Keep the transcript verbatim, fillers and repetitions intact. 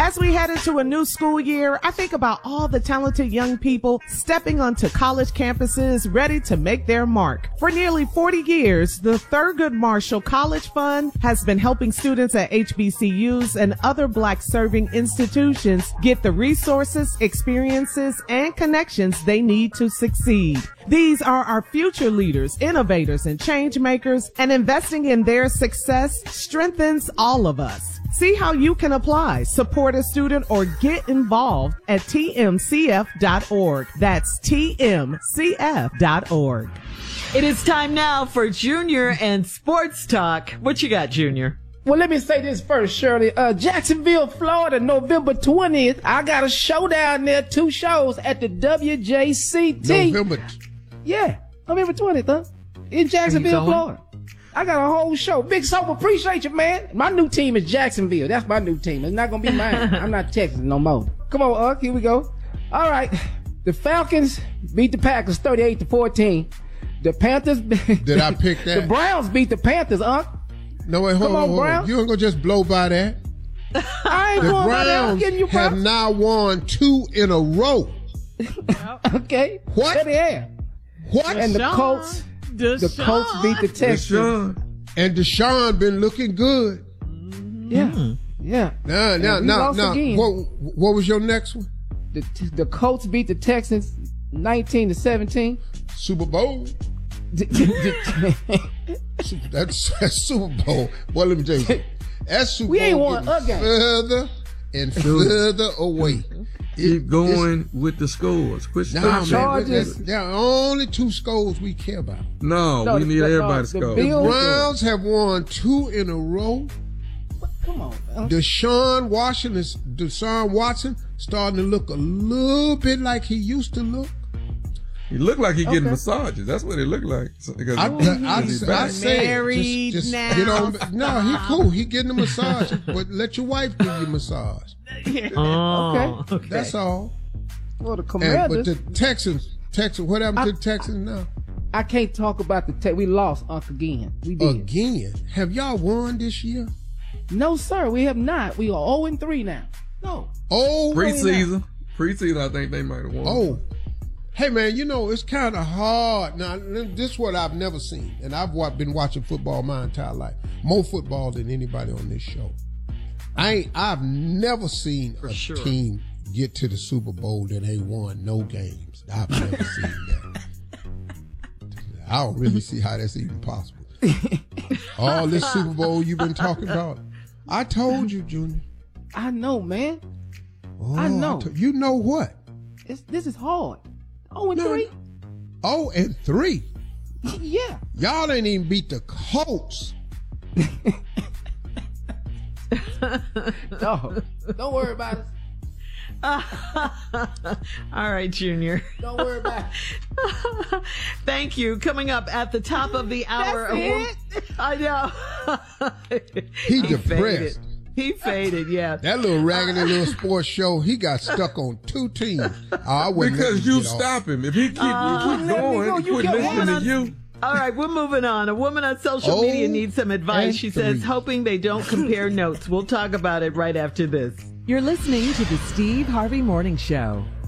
As we head into a new school year, I think about all the talented young people stepping onto college campuses ready to make their mark. For nearly forty years, the Thurgood Marshall College Fund has been helping students at H B C Us and other Black-serving institutions get the resources, experiences, and connections they need to succeed. These are our future leaders, innovators, and change makers, and investing in their success strengthens all of us. See how you can apply, support a student, or get involved at T M C F dot org. That's T M C F dot org. It is time now for Junior and Sports Talk. What you got, Junior? Well, let me say this first, Shirley. Uh, Jacksonville, Florida, November twentieth. I got a show down there, two shows at the W J C T. November. Yeah, November twentieth, huh? In Jacksonville, Florida. I got a whole show. Big Soap, appreciate you, man. My new team is Jacksonville. That's my new team. It's not going to be mine. I'm not Texas no more. Come on, Unc. Here we go. All right. The Falcons beat the Packers thirty-eight to fourteen. The Panthers. Did I pick that? The Browns beat the Panthers, Unc. No, wait, hold Come on, on, hold on. Browns. You ain't going to just blow by that. I ain't the going by that. I'm Browns getting you have props. now won two in a row. Okay. What? There they are. What? And the Colts. The Colts beat the Texans. And Deshaun been looking good. Yeah, yeah. Now, now, we now, lost now. again. What, what was your next one? The the Colts beat the Texans nineteen to seventeen. Super Bowl. that's, that's Super Bowl. Well, let me tell you, that's Super We Bowl ain't won getting a game. further and further away. Keep going with the scores. Quit Nah, stopping. man, there are only two scores we care about. No, No, we the- need the- everybody's the score. Bills- The Browns have won two in a row. Come on, man. Deshaun Watson is Deshaun Watson starting to look a little bit like he used to look. He look like he getting Okay. massages. That's what he look like. So, because I, I, I, he's I back. say Married just, just now. get on. No, he cool. He getting a massage, but let your wife give you a massage. Oh, Okay. That's all. Well, the And, Commanders. but the Texans, Texans, what happened I- to the Texans now? I can't talk about the Tex. We lost, Unc, again. We did. Again, have y'all won this year? No, sir, we have not. We are zero and three now. No. Oh, Preseason. Preseason, I think they might have won. oh. Hey man, you know it's kind of hard. Now this is what I've never seen, and I've wa- been watching football my entire life, more football than anybody on this show. I ain't, I've never seen For a sure. team get to the Super Bowl that ain't won no games. I've never seen that. I don't really see how that's even possible. All this Super Bowl you've been talking about, I told you, Junior. I know, man. Oh, I know. to- you know what? It's, this is hard. zero and No. three? Oh, and three. Yeah. Y'all ain't even beat the Colts. No. Don't worry about it. All right, Junior. Don't worry about it. Thank you. Coming up at the top of the hour. That's a wo- it? I know. He, Faded. depressed. He faded, yeah. That little raggedy little sports show, he got stuck on two teams. Oh, I wouldn't let Because him you get off. stop him. If he keep, Uh, keep let me going, go. he You quit get listening one to you. All right, we're moving on. A woman on social Oh, media needs some advice. and She says, three. hoping they don't compare notes. We'll talk about it right after this. You're listening to the Steve Harvey Morning Show.